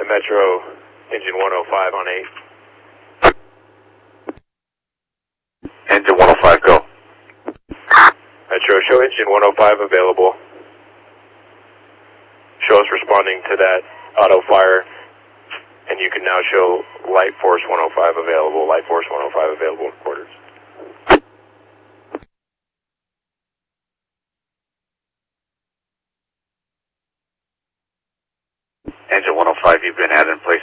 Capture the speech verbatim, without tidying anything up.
Metro, engine one oh five on eight. Engine one oh five, go. Metro, show engine one oh five available. Show us responding to that auto fire, and you can now show Light Force one oh five available, Light Force one oh five available in quarters. Engine one oh five, you've been added in place